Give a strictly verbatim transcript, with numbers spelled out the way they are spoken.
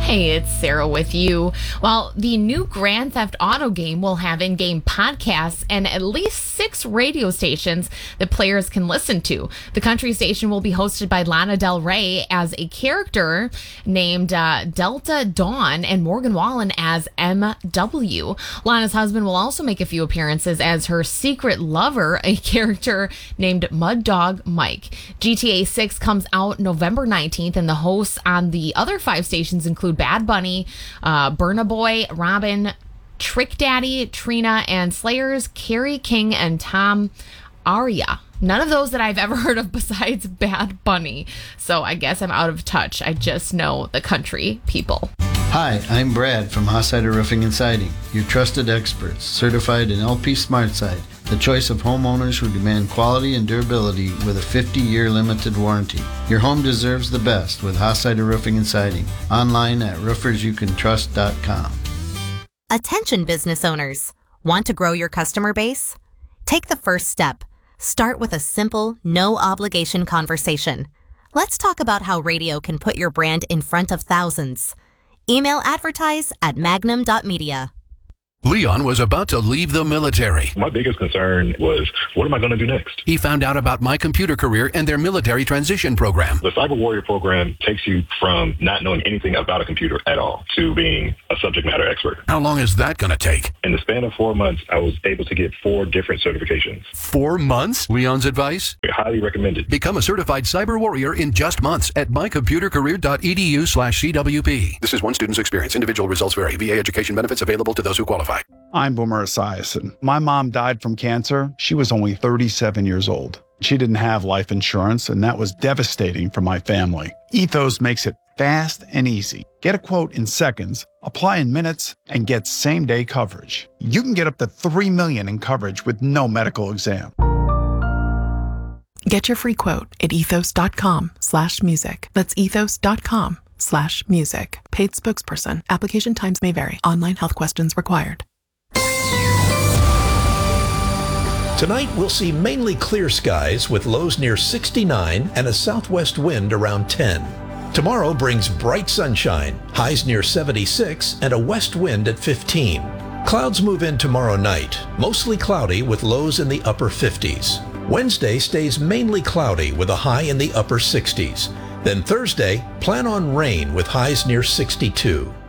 Hey, it's Sarah with you. Well, the new Grand Theft Auto game will have in-game podcasts and at least six radio stations that players can listen to. The country station will be hosted by Lana Del Rey as a character named uh, Delta Dawn and Morgan Wallen as M W. Lana's husband will also make a few appearances as her secret lover, a character named Mud Dog Mike. G T A six comes out November nineteenth, and the hosts on the other five stations include Bad Bunny, uh, Burna Boy, Robin, Trick Daddy, Trina, and Slayers, Carrie King, and Tom Araya. None of those that I've ever heard of besides Bad Bunny. So I guess I'm out of touch. I just know the country people. Hi, I'm Brad from Hossider Roofing and Siding, your trusted experts, certified in L P SmartSide, the choice of homeowners who demand quality and durability with a fifty-year limited warranty. Your home deserves the best with Hossider Roofing and Siding. Online at roofers you can trust dot com. Attention business owners. Want to grow your customer base? Take the first step. Start with a simple, no-obligation conversation. Let's talk about how radio can put your brand in front of thousands. Email advertise at magnum dot media. Leon was about to leave the military. My biggest concern was, what am I going to do next? He found out about My Computer Career and their military transition program. The Cyber Warrior program takes you from not knowing anything about a computer at all to being a subject matter expert. How long is that going to take? In the span of four months, I was able to get four different certifications. Four months? Leon's advice? I highly recommend it. Become a certified cyber warrior in just months at my computer career dot e d u slash c w p. This is one student's experience. Individual results vary. V A education benefits available to those who qualify. I'm Boomer Esiason. My mom died from cancer. She was only thirty-seven years old. She didn't have life insurance, and that was devastating for my family. Ethos makes it fast and easy. Get a quote in seconds, apply in minutes, and get same-day coverage. You can get up to three million dollars in coverage with no medical exam. Get your free quote at ethos dot com slash music. That's ethos dot com slash music. Paid spokesperson. Application times may vary. Online health questions required. Tonight, we'll see mainly clear skies with lows near sixty-nine and a southwest wind around ten. Tomorrow brings bright sunshine, highs near seventy-six, and a west wind at fifteen. Clouds move in tomorrow night, mostly cloudy with lows in the upper fifties. Wednesday stays mainly cloudy with a high in the upper sixties. Then Thursday, plan on rain with highs near sixty-two.